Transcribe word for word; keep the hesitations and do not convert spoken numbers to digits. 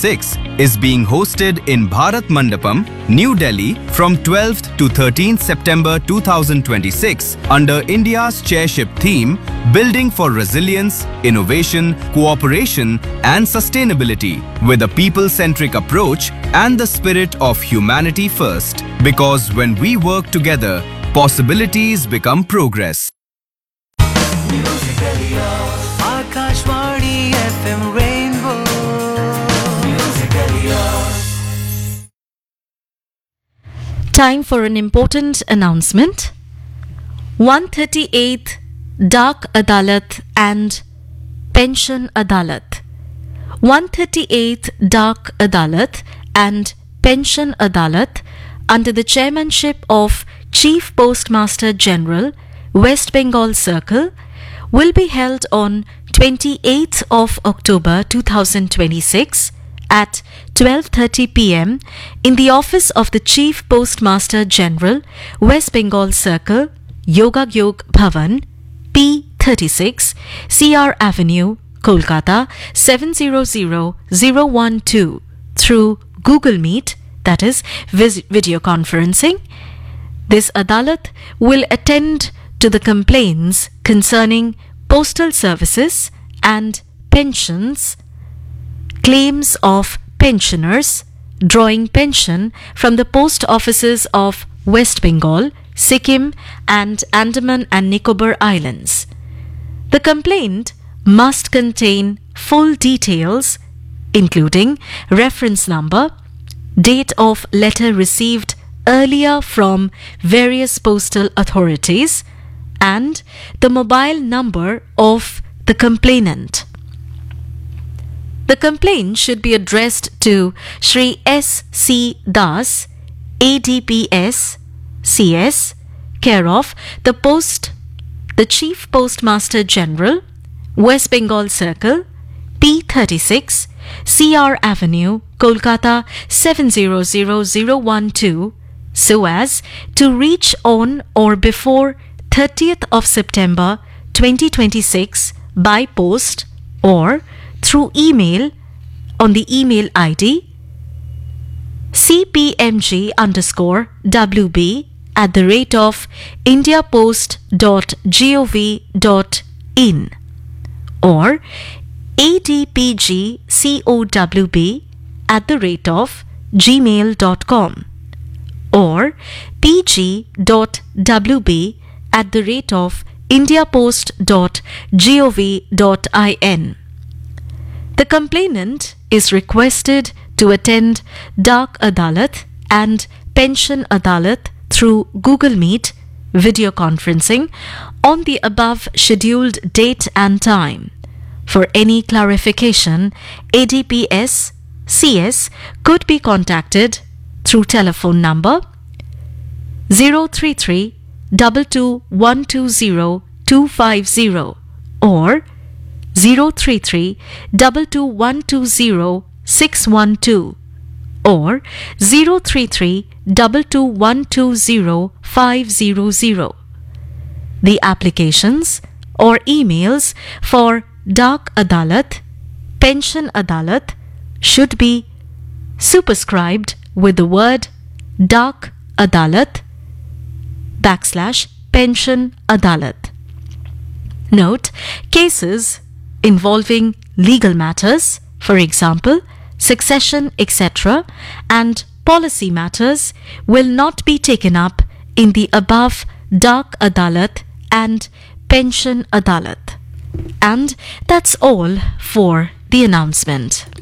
twenty-six is being hosted in Bharat Mandapam, New Delhi from twelfth to thirteenth September two thousand twenty-six under India's chairship theme Building for Resilience, Innovation, Cooperation and Sustainability with a people-centric approach and the spirit of humanity first. Because when we work together, possibilities become progress. Akashvani F M Rainbow. Time for an important announcement. one hundred thirty-eighth Dak Adalat and Pension Adalat. one hundred thirty-eighth Dak Adalat and Pension Adalat under the chairmanship of Chief Postmaster General, West Bengal Circle, will be held on twenty-eighth of October two thousand twenty-six at twelve thirty p m in the office of the Chief Postmaster General, West Bengal Circle, Yogagyog Bhavan, P thirty-six, C R Avenue, Kolkata seven zero zero zero one two through Google Meet, that is vis- video conferencing. This Adalat will attend to the complaints concerning postal services and pensions, claims of pensioners drawing pension from the post offices of West Bengal, Sikkim and Andaman and Nicobar Islands. The complaint must contain full details including reference number, date of letter received earlier from various postal authorities, and the mobile number of the complainant. The complaint should be addressed to Shri S C Das, A D P S, C S, care of the Post, the Chief Postmaster General, West Bengal Circle, P thirty-six, C R Avenue, Kolkata seven zero zero zero one two, so as to reach on or before thirtieth of September twenty twenty-six by post or through email on the email I D cpmg underscore wb at the rate of indiapost dot gov dot in or adpgcowb at the rate of gmail dot com or pg.wb at the rate of indiapost dot gov dot in. The complainant is requested to attend Dak Adalat and Pension Adalat through Google Meet video conferencing on the above scheduled date and time. For any clarification, A D P S C S could be contacted through telephone number zero three three two two one two zero two five zero or zero three three two two one two zero six one two or zero three three two two one two zero five zero zero. The applications or emails for Dak Adalat, Pension Adalat should be superscribed with the word Dak Adalat backslash Pension Adalat. Note, cases involving legal matters, for example, succession, et cetera, and policy matters will not be taken up in the above Dak Adalat and Pension Adalat. And that's all for the announcement.